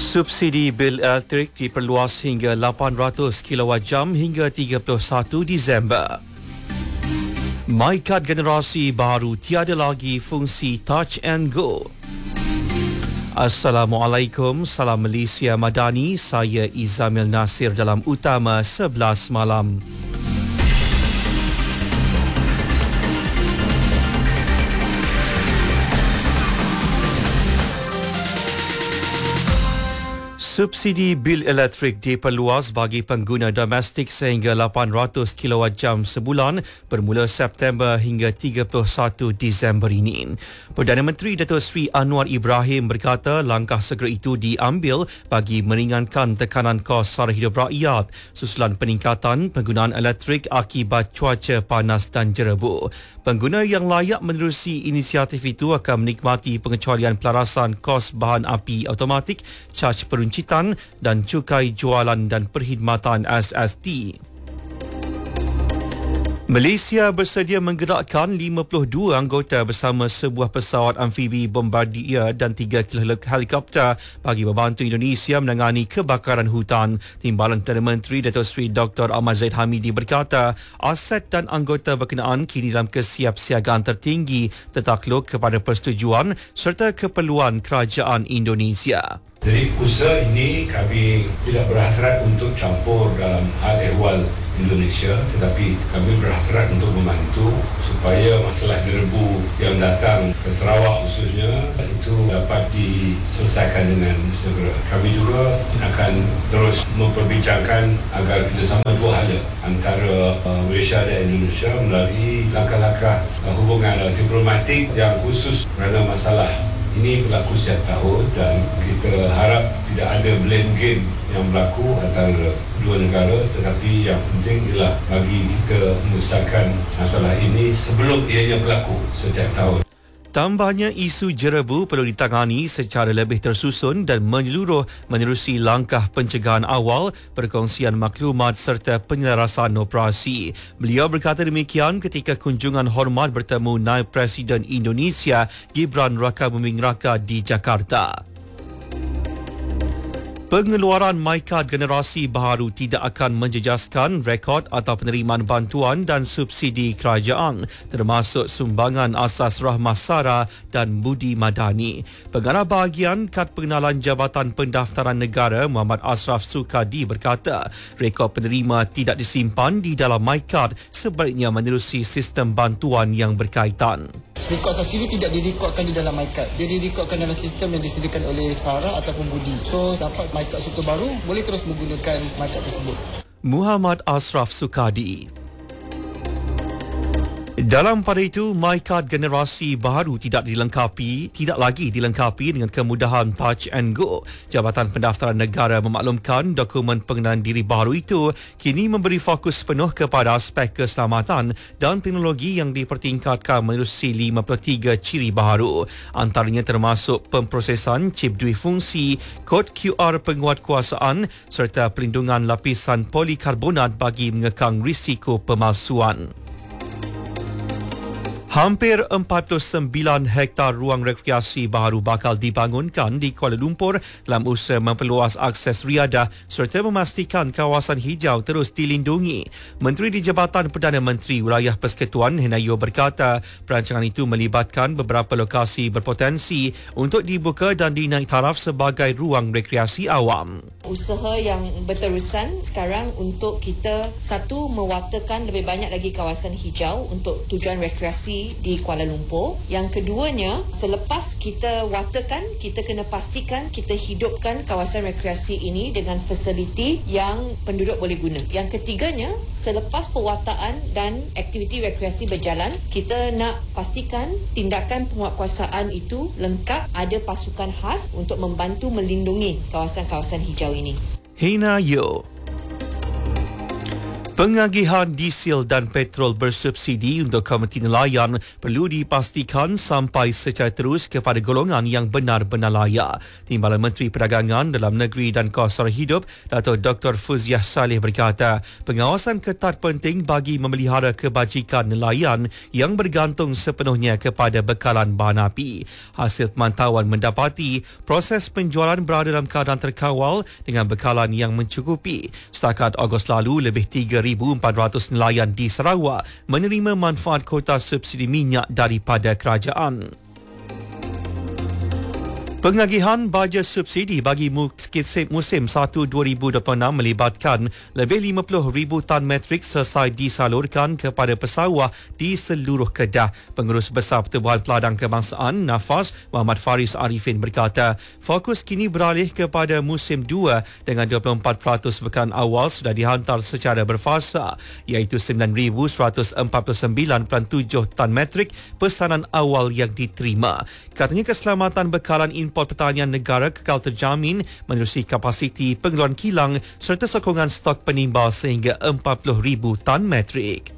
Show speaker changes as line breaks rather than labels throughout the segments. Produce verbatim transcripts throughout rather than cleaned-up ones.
Subsidi bil elektrik diperluas hingga lapan ratus kilowatt jam hingga tiga puluh satu Disember. MyCard generasi baru tiada lagi fungsi Touch and Go. Assalamualaikum, salam Malaysia Madani, saya Izamil Nasir dalam Utama sebelas malam. Subsidi bil elektrik diperluas bagi pengguna domestik sehingga lapan ratus kilowatt jam sebulan bermula September hingga tiga puluh satu Disember ini. Perdana Menteri Datuk Seri Anwar Ibrahim berkata langkah segera itu diambil bagi meringankan tekanan kos sara hidup rakyat susulan peningkatan penggunaan elektrik akibat cuaca panas dan jerebu. Pengguna yang layak menerusi inisiatif itu akan menikmati pengecualian pelarasan kos bahan api automatik, caj peruncitan dan cukai jualan dan perkhidmatan S S T. Malaysia bersedia menggerakkan lima puluh dua anggota bersama sebuah pesawat amfibi bombardier dan tiga helikopter bagi membantu Indonesia menangani kebakaran hutan. Timbalan Perdana Menteri Datuk Seri Doktor Ahmad Zahid Hamidi berkata, aset dan anggota berkenaan kini dalam kesiapsiagaan tertinggi tertakluk kepada persetujuan serta keperluan kerajaan Indonesia.
Jadi usaha ini kami tidak berhasrat untuk campur dalam hal ehwal Indonesia, tetapi kami berhasrat untuk membantu supaya masalah jerebu yang datang ke Sarawak khususnya itu dapat diselesaikan dengan segera. Kami juga akan terus memperbincangkan agar kerjasama dua hala antara uh, Malaysia dan Indonesia melalui langkah-langkah uh, hubungan uh, diplomatik yang khusus kerana masalah ini berlaku setiap tahun dan kita harap tidak ada blame game yang berlaku antara dua negara, tetapi yang penting ialah bagi kita menyelesaikan masalah ini sebelum ianya berlaku setiap tahun.
Tambahnya, isu jerebu perlu ditangani secara lebih tersusun dan menyeluruh menerusi langkah pencegahan awal, perkongsian maklumat serta penyelarasan operasi. Beliau berkata demikian ketika kunjungan hormat bertemu Naib Presiden Indonesia Gibran Rakabuming Raka di Jakarta. Pengeluaran MyCard generasi baru tidak akan menjejaskan rekod atau penerimaan bantuan dan subsidi kerajaan termasuk sumbangan asas rahmah sara dan budi madani. Pengarah bahagian Kad Pengenalan Jabatan Pendaftaran Negara Muhammad Ashraf Sukadi berkata rekod penerima tidak disimpan di dalam MyCard, sebaliknya menerusi sistem bantuan yang berkaitan.
Rekod subsidi tidak direkodkan di dalam MyCard. Dia direkodkan dalam sistem yang disediakan oleh SARA ataupun Budi. So, dapat MyCard serta baru, boleh terus menggunakan MyCard tersebut.
Muhammad Ashraf Sukadi. Dalam pada itu, MyCard generasi baru tidak dilengkapi, tidak lagi dilengkapi dengan kemudahan Touch and Go. Jabatan Pendaftaran Negara memaklumkan dokumen pengenalan diri baru itu kini memberi fokus penuh kepada aspek keselamatan dan teknologi yang dipertingkatkan menerusi lima puluh tiga ciri baru. Antaranya termasuk pemprosesan chip duifungsi, kod Q R penguatkuasaan serta pelindungan lapisan polikarbonat bagi mengekang risiko pemalsuan. Hampir empat puluh sembilan hektar ruang rekreasi baru bakal dibangunkan di Kuala Lumpur dalam usaha memperluas akses riadah serta memastikan kawasan hijau terus dilindungi. Menteri di Jabatan Perdana Menteri Wilayah Persekutuan Henayo berkata perancangan itu melibatkan beberapa lokasi berpotensi untuk dibuka dan dinaik taraf sebagai ruang rekreasi awam.
Usaha yang berterusan sekarang untuk kita, satu, mewartakan lebih banyak lagi kawasan hijau untuk tujuan rekreasi di Kuala Lumpur. Yang keduanya, selepas kita wartakan, kita kena pastikan kita hidupkan kawasan rekreasi ini dengan fasiliti yang penduduk boleh guna. Yang ketiganya, selepas pewartaan dan aktiviti rekreasi berjalan, kita nak pastikan tindakan penguatkuasaan itu lengkap, ada pasukan khas untuk membantu melindungi kawasan-kawasan hijau ini.
Hina Yo. Pengagihan diesel dan petrol bersubsidi untuk komuniti nelayan perlu dipastikan sampai secara terus kepada golongan yang benar-benar layak. Timbalan Menteri Perdagangan Dalam Negeri dan Kawasan Hidup, Datuk Doktor Fuziah Saleh berkata, pengawasan ketat penting bagi memelihara kebajikan nelayan yang bergantung sepenuhnya kepada bekalan bahan api. Hasil pemantauan mendapati proses penjualan berada dalam keadaan terkawal dengan bekalan yang mencukupi. Setakat Ogos lalu, lebih tiga ribu empat ratus nelayan di Sarawak menerima manfaat kota subsidi minyak daripada kerajaan. Pengagihan baja subsidi bagi musim satu dua ribu dua puluh enam melibatkan lebih lima puluh ribu tan metrik selesai disalurkan kepada pesawah di seluruh Kedah. Pengurus Besar Pertubuhan Peladang Kebangsaan Nafas, Muhammad Faris Arifin berkata, fokus kini beralih kepada musim dua dengan dua puluh empat peratus bekalan awal sudah dihantar secara berfasa, iaitu sembilan ribu seratus empat puluh sembilan perpuluhan tujuh tan metrik pesanan awal yang diterima. Katanya keselamatan bekalan import pertanian negara kekal terjamin menerusi kapasiti pengeluaran kilang serta sokongan stok penimbal sehingga empat puluh ribu tan metrik.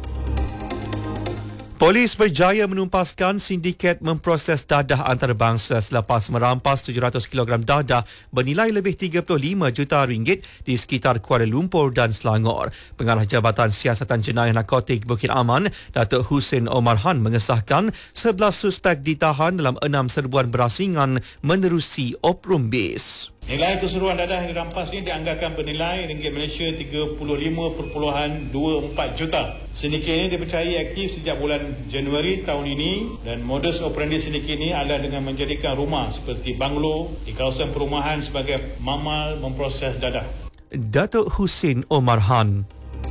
Polis berjaya menumpaskan sindiket memproses dadah antarabangsa selepas merampas tujuh ratus kilogram dadah bernilai lebih tiga puluh lima juta ringgit di sekitar Kuala Lumpur dan Selangor. Pengarah Jabatan Siasatan Jenayah Narkotik Bukit Aman, Datuk Hussein Omar Han mengesahkan sebelas suspek ditahan dalam enam serbuan berasingan menerusi Oprum Bis.
Nilai keseluruhan dadah yang dirampas ini dianggarkan bernilai ringgit Malaysia tiga puluh lima perpuluhan dua empat juta. Sindiket ini dipercayai aktif sejak bulan Januari tahun ini dan modus operandi sindiket ini adalah dengan menjadikan rumah seperti banglo di kawasan perumahan sebagai mamal memproses dadah.
Datuk Hussein Omar Han.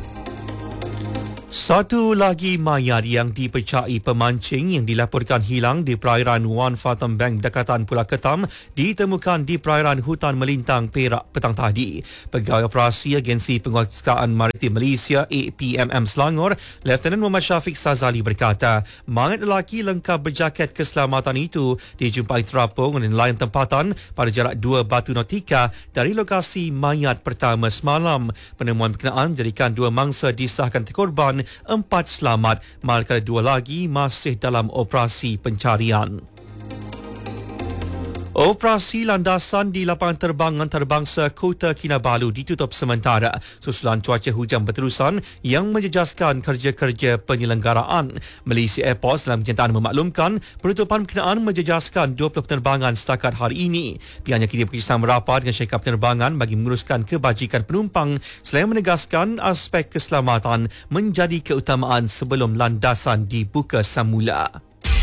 Satu lagi mayat yang dipercayai pemancing yang dilaporkan hilang di perairan Wan Fatam Bank Dekatan Pulau Ketam ditemukan di perairan hutan melintang Perak petang tadi. Pegawai Operasi Agensi Penguasaan Maritim Malaysia A P M M Selangor, Lieutenant Muhammad Syafiq Sazali berkata, mayat lelaki lengkap berjaket keselamatan itu dijumpai terapung oleh nelayan tempatan pada jarak dua batu nautika dari lokasi mayat pertama semalam. Penemuan berkenaan jadikan dua mangsa disahkan terkorban, empat selamat, manakala dua lagi masih dalam operasi pencarian. Operasi landasan di lapangan terbang antarabangsa Kota Kinabalu ditutup sementara susulan cuaca hujan berterusan yang menjejaskan kerja-kerja penyelenggaraan. Malaysia Airports dalam kenyataan memaklumkan penutupan berkenaan menjejaskan dua puluh penerbangan setakat hari ini. Pihaknya kini bekerjasama merapat dengan syarikat penerbangan bagi menguruskan kebajikan penumpang selain menegaskan aspek keselamatan menjadi keutamaan sebelum landasan dibuka semula.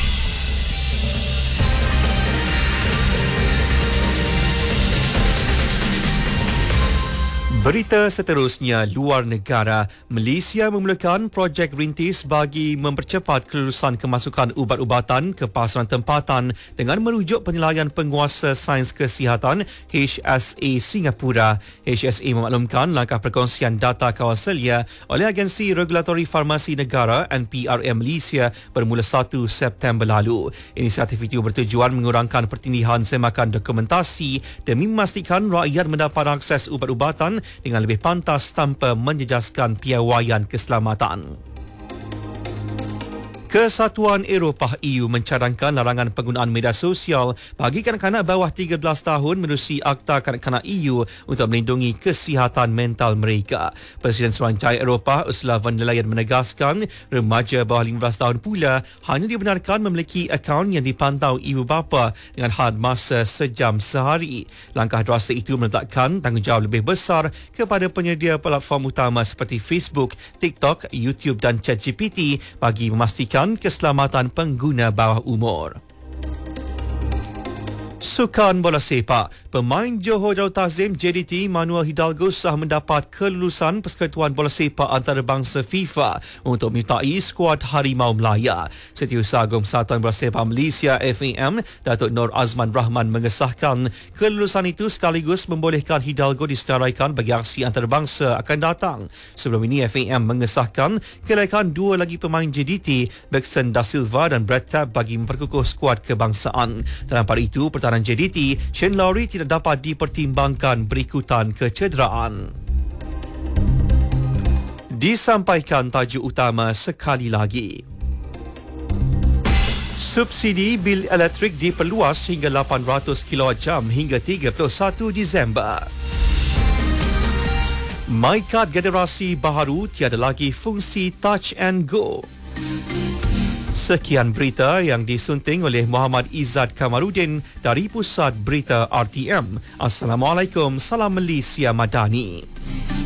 Berita seterusnya, luar negara. Malaysia memulakan projek rintis bagi mempercepat kelulusan kemasukan ubat-ubatan ke pasaran tempatan dengan merujuk penilaian penguasa sains kesihatan H S A Singapura. H S A memaklumkan langkah perkongsian data kawasalia oleh Agensi Regulatori Farmasi Negara N P R M Malaysia bermula satu September lalu. Inisiatif itu bertujuan mengurangkan pertindihan semakan dokumentasi demi memastikan rakyat mendapat akses ubat-ubatan dengan lebih pantas tanpa menjejaskan piawaian keselamatan. Kesatuan Eropah E U mencadangkan larangan penggunaan media sosial bagi kanak-kanak bawah tiga belas tahun menerusi Akta Kanak-kanak E U untuk melindungi kesihatan mental mereka. Presiden Suruhanjaya Eropah Ursula von der Leyen menegaskan remaja bawah lima belas tahun pula hanya dibenarkan memiliki akaun yang dipantau ibu bapa dengan had masa sejam sehari. Langkah drastik itu meletakkan tanggungjawab lebih besar kepada penyedia platform utama seperti Facebook, TikTok, YouTube dan ChatGPT bagi memastikan keselamatan pengguna bawah umur. Sukan bola sepak, pemain Johor Darul Ta'zim J D T Manuel Hidalgo sah mendapat kelulusan Persekutuan Bola Sepak Antarabangsa FIFA untuk menyertai skuad Harimau Melaya. Setiausaha Agung Persatuan Bola Sepak Malaysia F A M, Datuk Nur Azman Rahman mengesahkan kelulusan itu sekaligus membolehkan Hidalgo disetaraikan bagi aksi antarabangsa akan datang. Sebelum ini F A M mengesahkan kelayakan dua lagi pemain J D T, Bekson Da Silva dan Brad Tabb bagi memperkukuh skuad kebangsaan. Dalam pada itu, pertahanan J D T, Shane Lowry tidak dapat dipertimbangkan berikutan kecederaan. Disampaikan tajuk utama sekali lagi. Subsidi bil elektrik diperluas hingga lapan ratus kilowatt jam hingga tiga puluh satu Disember. MyCard generasi baharu tiada lagi fungsi Touch and Go. Sekian berita yang disunting oleh Muhammad Izzat Kamarudin dari Pusat Berita R T M. Assalamualaikum, salam Malaysia Madani.